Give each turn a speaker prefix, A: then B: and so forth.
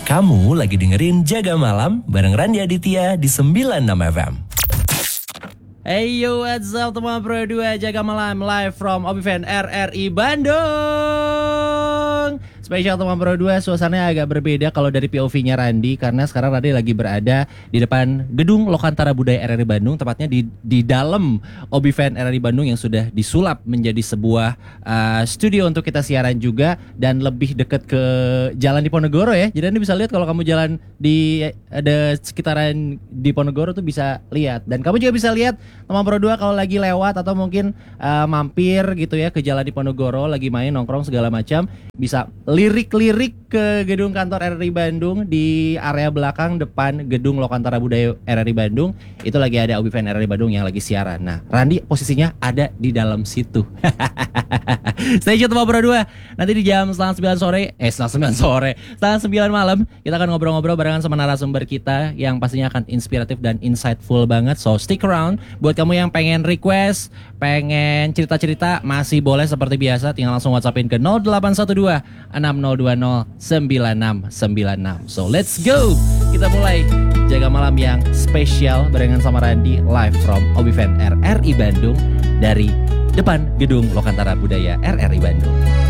A: Kamu lagi dengerin Jaga Malam bareng Randi Aditya di 96 FM.
B: Hey yo, what's up teman Pro 2 Jaga Malam live from Obifan RRI Bandung. Spesial teman Pro 2, suasananya agak berbeda kalau dari POV-nya Randi, karena sekarang Randi lagi berada di depan gedung Lokantara Budaya RRI Bandung, tepatnya di dalam Obifan RRI Bandung yang sudah disulap menjadi sebuah studio untuk kita siaran juga, dan lebih dekat ke Jalan Diponegoro ya. Jadi Anda bisa lihat kalau kamu jalan di ada sekitaran Diponegoro tuh bisa lihat, dan kamu juga bisa lihat teman Pro 2 kalau lagi lewat atau mungkin mampir gitu ya ke Jalan Diponegoro, lagi main nongkrong segala macam, bisa lirik-lirik ke gedung kantor RRI Bandung di area belakang depan gedung Lokantara Budaya RRI Bandung. Itu lagi ada Obifan RRI Bandung yang lagi siaran. Nah, Randi posisinya ada di dalam situ. Stay tune teman Pro 2. Nanti di jam setengah 9 malam kita akan ngobrol-ngobrol barengan sama narasumber kita yang pastinya akan inspiratif dan insightful banget. So stick around. Buat kamu yang pengen request, pengen cerita-cerita, masih boleh seperti biasa, tinggal langsung WhatsAppin ke 0812 6020 9696. So let's go. Kita mulai Jaga Malam yang spesial barengan sama Randi live from Obifan RRI Bandung dari depan gedung Lokantara Budaya RRI Bandung.